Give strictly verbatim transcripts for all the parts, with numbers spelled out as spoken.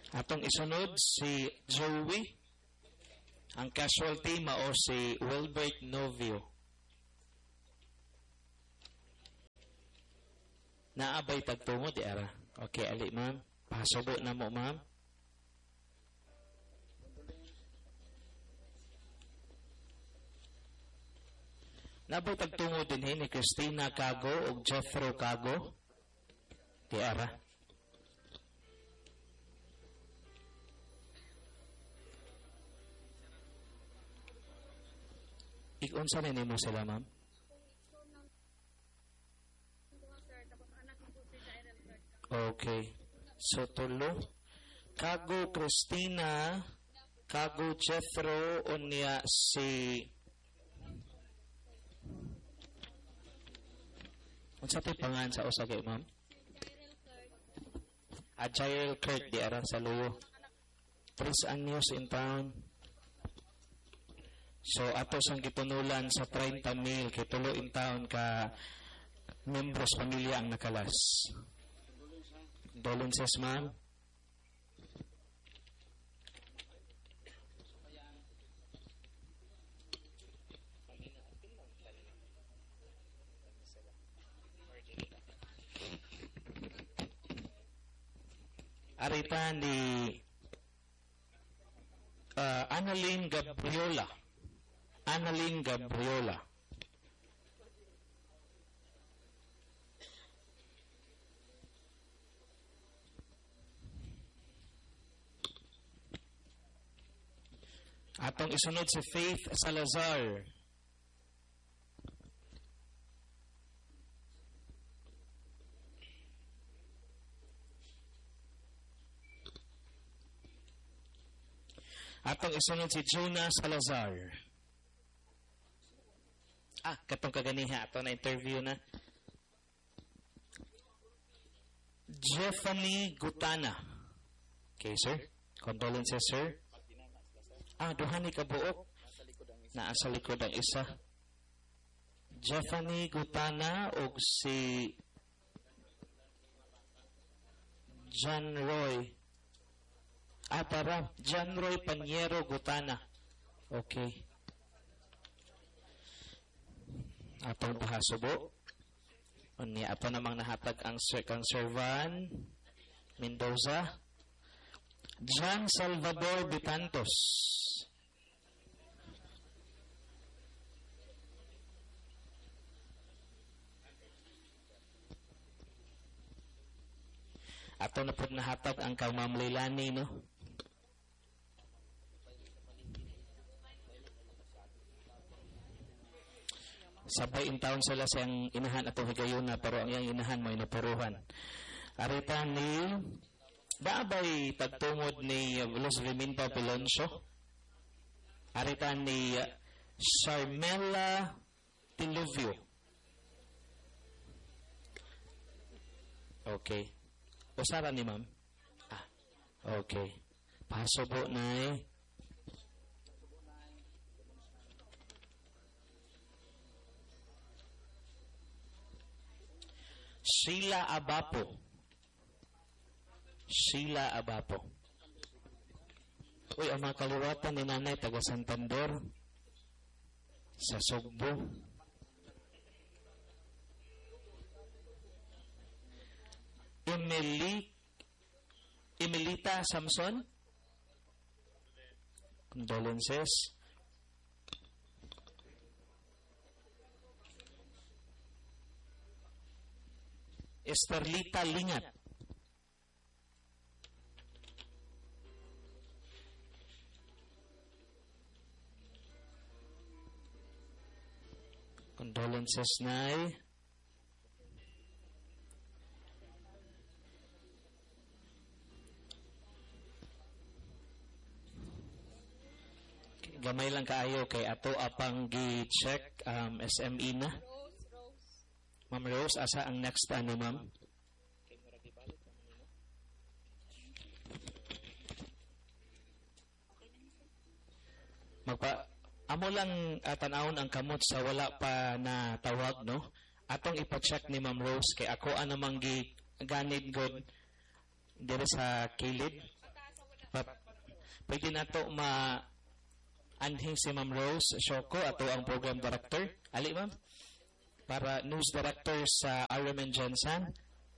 Atong isunod si Joey. Ang casualty mao si Wilbert Novio. Naabay tagtungo di ara. Okay, ali ma'am. Pasubo na mo ma'am. Naabay tagtungo din ni Christina Cago o Jeffro Cago. Di ara. Ikunsa na mo sila, ma'am? Okay. So, tulo. Kago Christina, Kago Jeffro, unya si... Ano sa pangalan sa usagay, ma'am? Agile Kurt, di arang sa luyo. Tres anyos in town. So, ato sang gitunulan sa thirty mil, kitulo in town ka membros pamilya ang nakalas. Dolenses, ma'am. Arita ni uh, Annalyn Gabriola. Annalyn Gabriola. Atong isunod si Faith Salazar. Atong isunod si Jonah Salazar. Ah, katong kaganiha. Ato na interview na. Jeffany Gutana. Okay, sir. Condolences, sir. Ah, duha ni kabuok. Naa sa likod ang isa. Jeffany Gutana o si John Roy. Ah, para. John Roy Paniero Gutana. Okay. Atong bahasubo. Unya ato namang nahatag ang Sir kang Sir Van Mendoza. John Salvador Bitantos. Ato na po nahatag ang kang Ma'am Leilani, no? Sabay in town sila siyang inahan at higayon na pero ang iyang inahan mo inapuruhan. Arita ni Daabay tagtungod ni Los Viminta Pilonso. Arita ni Charmela Tiluvio. Okay. Usara ni ma'am? Ah, okay. Pasubo na eh. Sheila Abapo. Sheila Abapo. Uy, ang mga kaliwatan ni nanay taga Santander sa Sugbo. Emily Emilita Samson. Condolences. Esterlita Lingat. Condolences, Nay. Gamay lang kaayo kay ato apang gi-check um, S M E na. Ma'am Rose, asa ang next ano, ma'am? Magpa amo lang uh, tanawon ang kamot sa wala pa na tawag, no? Atong ipa-check ni Ma'am Rose kay ako anamang gi ganid god dire sa kilid. Pa- pwede na to ma anhing si Ma'am Rose Shoko ato ang program director. Ali, ma'am? Para news director sa R M N Jensen.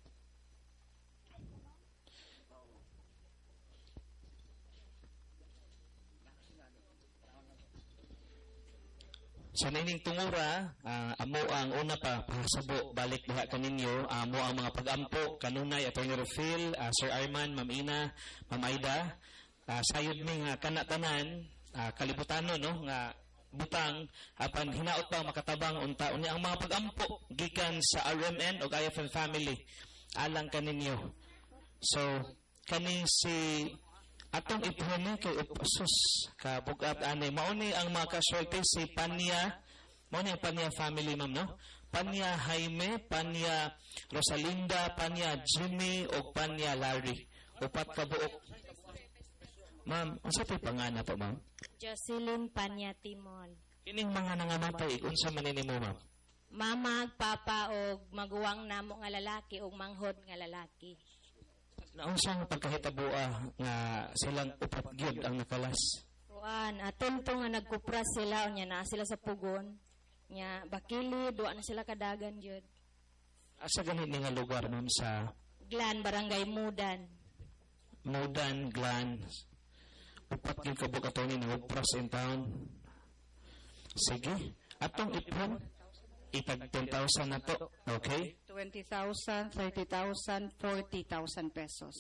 Sa nining tungura, ah, amo ang una pa pasabo balik diha kaninyo, amo ang mga pag-ampo kanunay Attorney Rufil, ah, Sir Arman, Ma'am Ina, Ma'am Aida, ah, sayod mi nga kanatanan, ah, kalibutano no nga butang apan hinaot pa makatabang unta unya ang mga pag-ampo gikan sa R M N ug I F M family alang kaninyo. So kani si atong ipuhani kay upasos ka bugat ani mao ni ang mga casualty si Panya, mao ni ang Panya family, ma'am, no? Panya Jaime, Panya Rosalinda, Panya Jimmy ug Panya Larry, upat ka buok. Ma'am, unsa tay pangana to, ma'am? Jocelyn Panya Timon. Kining mga nangamatay unsa man nimo, ma'am? Mamag, papa og maguwang namo nga lalaki og manghod nga lalaki. Naunsang pagkahitaboa nga silang upat gyud ang nakalas. Kuan, aton to nga nagkupras sila unya na sila sa pugon. Nya bakili duwa na sila kadagan jud. Asa ganit ni nga lugar, ma'am, sa Glan Barangay Mudan. Mudan, Glan. Upat gyud kabuk ato ni nagpras in town. Sige, atong ipon itag ten thousand na to, okay? twenty thousand, thirty thousand, forty thousand pesos.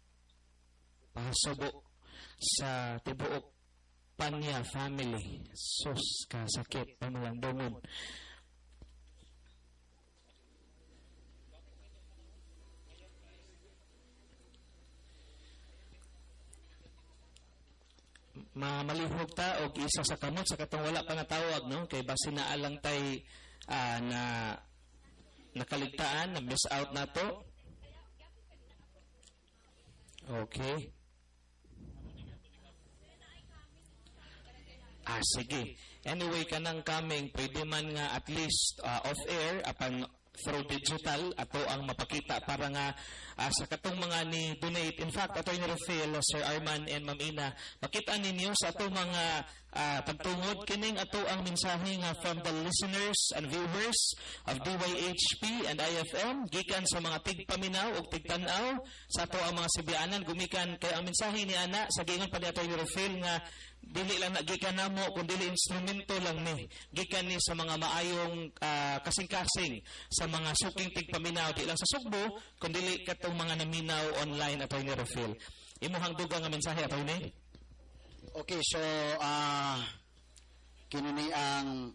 Pasabo sa tibuok Panya family. Sus, kasakit, pamalandungon. Mamalihog ta og isa sa kamot sa katong wala pa natawag, no? Kay basi na alang tay ah, na nakaligtaan, na miss out na to. Okay. Ah, sige. Anyway, kanang coming, pwede man nga at least uh, off-air, apan through digital, ato ang mapakita para nga uh, sa katong mga ni donate. In fact, ato yung Rafael, Sir Arman, and Ma'am Ina, makita ninyo sa ato mga uh, pagtungod, kining ato ang mensahe nga from the listeners and viewers of D Y H P and I F M, gikan sa mga tigpaminaw o tigtanaw, sa ato ang mga sibianan, gumikan kay ang mensahe ni Ana, sa gingon pa ni ato yung Rafael nga, dili lang nagikan namo kung dili instrumento lang ni gikan ni sa mga maayong uh, kasing-kasing sa mga suking tigpaminaw di lang sa Sugbo kung dili katong mga naminaw online ato ni Rafael. Imuhang dugang nga mensahe ato ni. Okay, so ah uh, kinini ang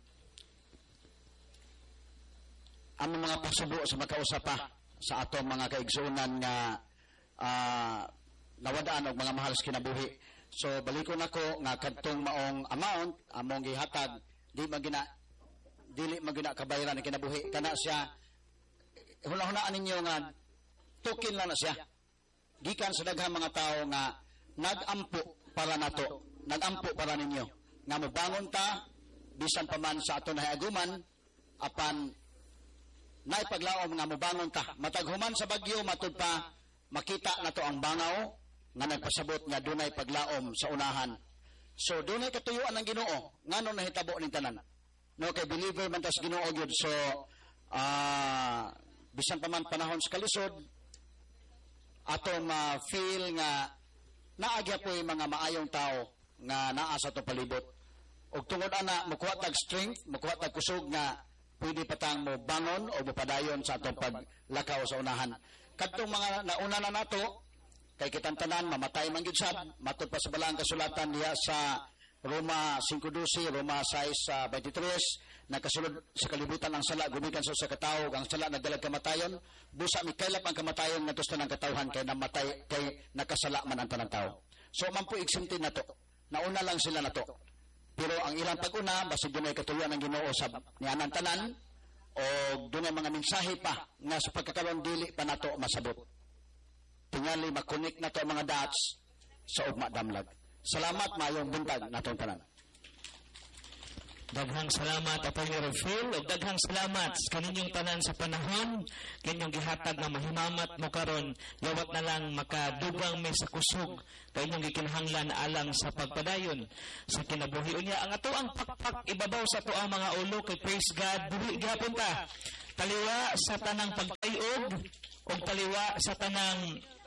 ang mga pasubo sa makausapa sa ato mga kaigsuonan nga uh, nawadaan og mga mahal sa kinabuhi. So balikon ako nga kadtong maong amount among gihatag di magina dili magina kabayaran ni kinabuhi kana siya huna-hunaan ninyo nga tukin lang na siya gikan sa daghang mga tao nga nagampo para nato nagampo para ninyo nga mobangon ta bisan pa man sa ato nahiaguman apan naipaglaom nga mobangon ta matag human sa bagyo matud pa makita nato ang bangaw nga nagpasabot nga dunay paglaom sa unahan. So dunay katuyuan ng Ginoo ngano nahitabo ning tanan. No kay believer man tas Ginoo gyud. So ah uh, bisan pa man panahon sa kalisod ato ma feel nga naagya po mga maayong tao nga naa sa to palibot. Og tungod ana mokuha tag strength, mokuha tag kusog nga pwede patang mo bangon o mopadayon sa atong paglakaw sa unahan. Kadtong mga nauna na nato kay kitang tanan mamatay man gyud sad matud pa sa balang kasulatan diha sa Roma five twelve, Roma six twenty-three nakasulod sa kalibutan ang sala gumikan sa usa ka tawo ang sala nagdalag kamatayon busa mikaylap ang kamatayon ngadto sa tanang katawhan kay namatay kay nakasala man ang tanang tawo. So man po exempted nato nauna lang sila nato pero ang ilang pag-una basig dunay katuluyan ng Ginoo sa nianang tanan o dunay mga mensahe pa nga sa pagkakaroon dili pa nato masabot. Tingali makunik na to mga dots sa ugma damlag. Salamat mayong buntag natong tanan. Daghang salamat Atty. Rafael ug daghang salamat sa kaninyong tanan sa panahon kanyang gihatag nga mahimamat mo karon yawat na lang makadugang mi sa kusog kanyang gikinahanglan alang sa pagpadayon sa kinabuhi unya ang ato ang pakpak ibabaw sa ato ang mga ulo kay praise God dili gyapon ta taliwa sa tanang pagtayog ug taliwa sa tanang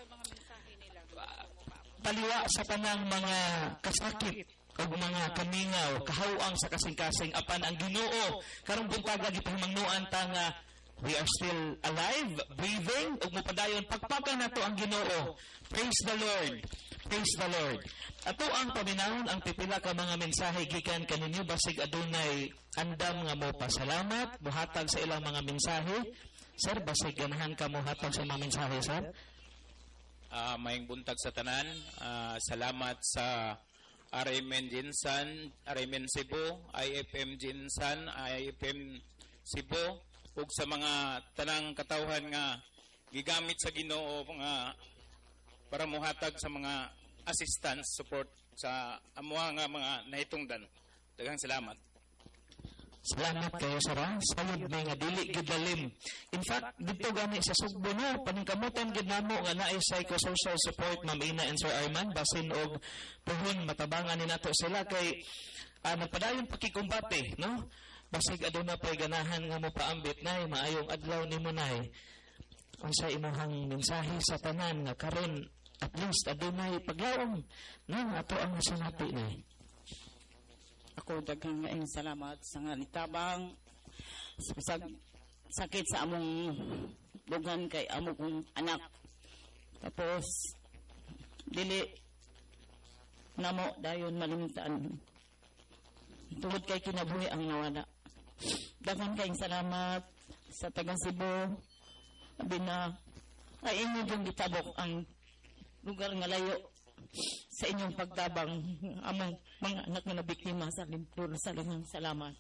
taliwa sa tanang mga kasakit o mga kamingaw, kahawang sa kasing-kasing apan ang Ginoo karong buntaga gipahimangnuan ta nga we are still alive, breathing ug mopadayon pagpakan nato ang Ginoo. Praise the Lord. Praise the Lord. Ato ang paminahon ang pipila ka mga mensahe gikan kaninyo basig adunay andam nga mo pasalamat mohatag sa ilang mga mensahe. Sir, basig ganahan ka mohatag sa mga mensahe, sir? Uh, maying buntag sa tanan, uh, salamat sa R M N Jinsan, R M N Cebu, I F M Jinsan, I F M Cebu, ug sa mga tanang katawhan nga gigamit sa Ginoo nga para muhatag sa mga assistance support sa amuha nga mga nahitungdan. Daghang salamat. Salamat kayo sara sayod may nga dili gid lalim. In fact dito gani sa Sugbo no paningkamutan gid namo nga naay psychosocial support Ma'am Ina and Sir Arman basin og puhon matabangan ni nato sila kay uh, nagpadayon pakikumbate no basig aduna pay ganahan nga mo paambit nay maayong adlaw nimo nay unsa imong mensahe sa tanan nga karon at least adunay paglaom no ato ang nasunati nay. Ako daghang nga salamat sa nga nitabang sa sakit sa among dugan kay amo kong anak. Tapos dili namo dayon malimtan. Tungod kay kinabuhi ang nawala. Daghang kay salamat sa taga Cebu. Abi na ay inyo yung gitabok ang lugar nga layo sa inyong pagtabang among mga anak nga nabiktima sa limpur sa daghang salamat.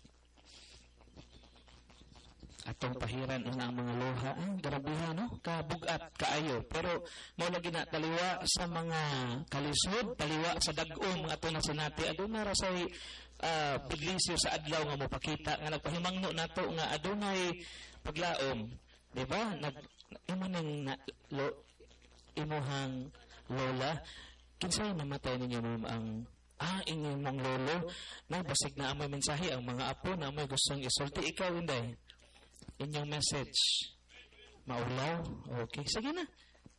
Atong pahiran ina ang mga luha ah, grabihan no kabugat kaayo pero mao lagi na taliwa sa mga kalisod taliwa sa dag-om ato na sinati aduna ra say uh, biglisyo sa adlaw nga mopakita nga nagpahimangno nato nga adunay paglaom di ba nag imo nang na, lo, imuhang lola kinsay namatay ninyo ma'am ang ah inyong mong lolo na basig na amoy mensahe ang mga apo na amoy gustong isulti ikaw inday inyong message maulaw okay sige na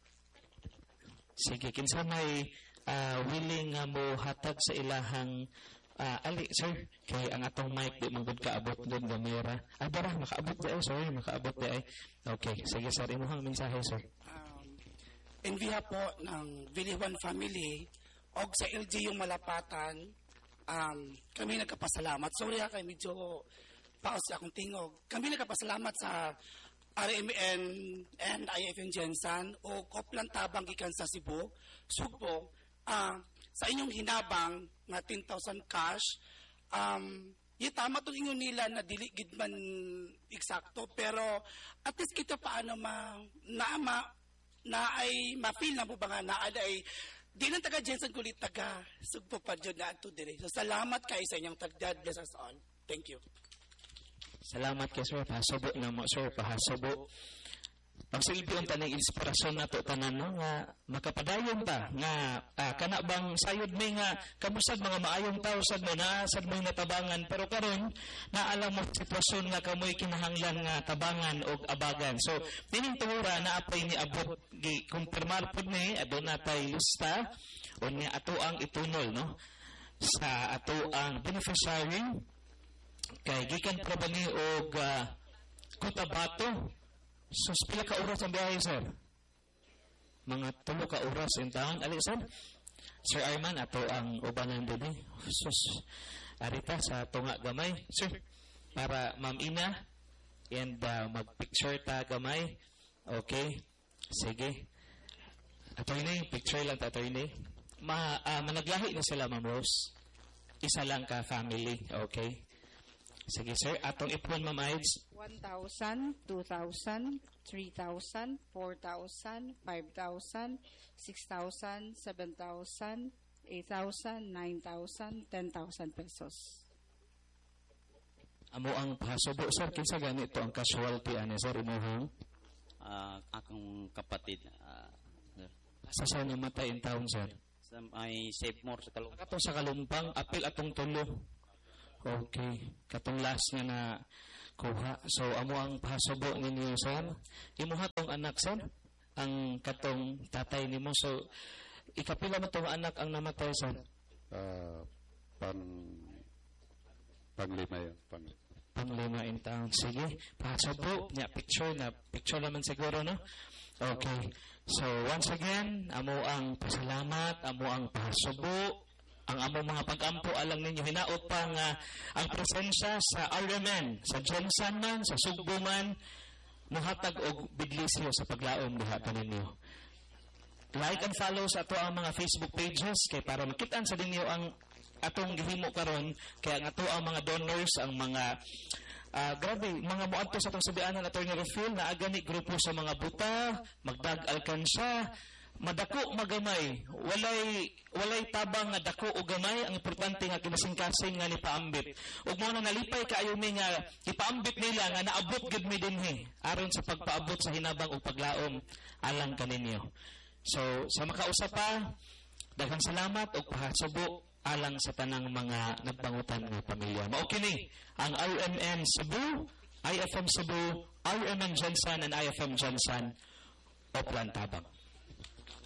sige kinsa may uh, willing nga mo hatag sa ilahang uh, ali sir kay ang atong mic di man gud kaabot doon gamera ah bara makaabot di ay sorry makaabot di ay okay sige sir imuhang mensahe sir. In behalf po ng Viliwan family o sa L G yung Malapatan, um, kami nagkapasalamat. Sorry ha, kay medyo paos akong tingog. Kami nagkapasalamat sa R M N and I F M Jensen o Koplan Tabang gikan sa Cebu, Sugbo, uh, sa inyong hinabang na ten thousand cash. Um, tama itong inyo nila na dili gid man eksakto, pero at least kita paano ma, naama, na ay ma-feel na mo ba nga na ay di lang taga Jensen kulit taga Sugpo pa dyan na ato dire. So salamat kayo sa inyong tagdad. Bless us all. Thank you. Salamat kay sir pahasubo na mo sir pahasubo pagsilbi unta ng inspirasyon nato tanan no nga makapadayon ta nga ah, kana bang sayod may nga kamusad mga maayong tao sad mo na sad mo natabangan pero karon naalam mo sitwasyon nga kamoy kinahanglan nga tabangan og abagan so dining tuwara na apay ni abot gi kumpirmar pud ni aduna tay lista unya ato ang itunol no sa ato ang beneficiary kay gikan pro ba ni og uh, Cotabato. So, pila ka oras ang biyahe, sir? Mga tulo ka oras yung taon. Ali, sir? Sir Arman, ato ang ubanan din eh. Sus, arita sa tunga gamay. Sir, para Ma'am Ina, and uh, mag-picture ta gamay. Okay? Sige. Attorney, picture lang ta, attorney. Ma, uh, managlahi na sila, Ma'am Rose. Isa lang ka family. Okay? Sige, sir. Atong ipon, Ma'am Ides. one thousand, two thousand, three thousand, four thousand, five thousand, six thousand, seven thousand, eight thousand, nine thousand, ten thousand pesos. Amo ang pasubo sir kinsa ganito ang casualty ani sir imuhang Ah, akong kapatid ah, sa sa namatay in town sir. sa may Save More sa Kalungkot. Katong sa Kalumpang apil atong tulo. Okay, katong last nga na kuha. So amo ang pasubo ninyo sir. Imuha tong anak sir ang katong tatay nimo. So ikapila mo tong anak ang namatay sir. Ah, pang panglima yun. Pang, Panglima in town. Sige, pasubo. Nya picture na picture naman siguro no. Okay. So once again, amo ang pasalamat, amo ang pasubo, ang amo mga pag-ampo alang ninyo hinaot pa nga ang presensya sa R M N, sa Jensen man, sa Sugbo man, muhatag og biglisyo sa paglaom diha kaninyo. Like and follow sa ato ang mga Facebook pages kay para makitaan sa dinyo ang atong gihimo karon kaya ang ato ang mga donors ang mga uh, grabe mga moadto sa atong subianan attorney Rufil na agani grupo sa mga buta magdag alkansya madako magamay walay walay tabang nga dako o gamay ang importante nga kinasingkasing nga ni paambit ug mo na nalipay kaayo mi nga ipaambit nila nga naabot gid mi dinhi aron sa pagpaabot sa hinabang ug paglaom alang kaninyo. So sa makausap pa daghang salamat ug pahasubo alang sa tanang mga nagbangutan ng pamilya. Mao kini ang R M N Cebu, I F M Cebu, R M N Jensen and I F M Jensen, Oplan Tabang.